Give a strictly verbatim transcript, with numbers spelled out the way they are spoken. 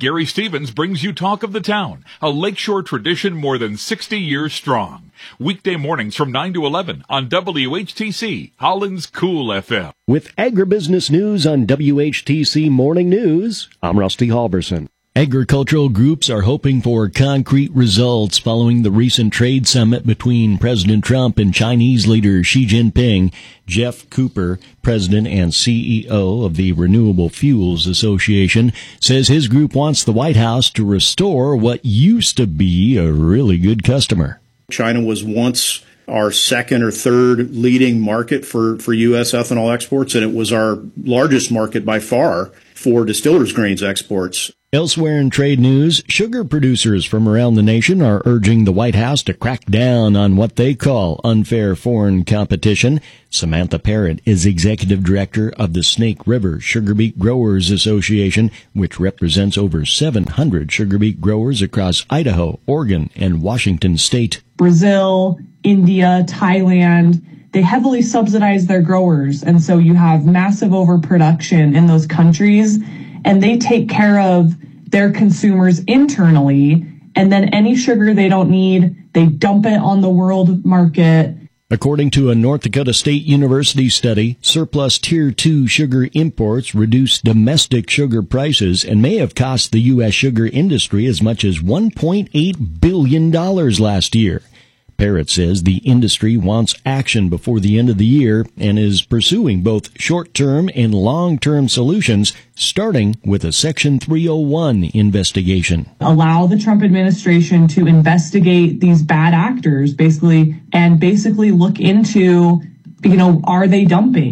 Gary Stevens brings you Talk of the Town, a lakeshore tradition more than sixty years strong. Weekday mornings from nine to eleven on W H T C, Holland's Cool F M. With agribusiness news on W H T C Morning News, I'm Rusty Halverson. Agricultural groups are hoping for concrete results following the recent trade summit between President Trump and Chinese leader Xi Jinping. Jeff Cooper, president and C E O of the Renewable Fuels Association, says his group wants the White House to restore what used to be a really good customer. China was once our second or third leading market for, for U S ethanol exports, and it was our largest market by far for distillers' grains exports. Elsewhere in trade news, sugar producers from around the nation are urging the White House to crack down on what they call unfair foreign competition. Samantha Parrott is executive director of the Snake River Sugar Beet Growers Association, which represents over seven hundred sugar beet growers across Idaho, Oregon, and Washington state. Brazil, India, Thailand, they heavily subsidize their growers, and so you have massive overproduction in those countries, and they take care of their consumers internally, and then any sugar they don't need, they dump it on the world market. According to a North Dakota State University study, surplus Tier two sugar imports reduced domestic sugar prices and may have cost the U S sugar industry as much as one point eight billion dollars last year. Parrott says the industry wants action before the end of the year and is pursuing both short-term and long-term solutions, starting with a Section three oh one investigation. Allow the Trump administration to investigate these bad actors, basically, and basically look into, you know, are they dumping?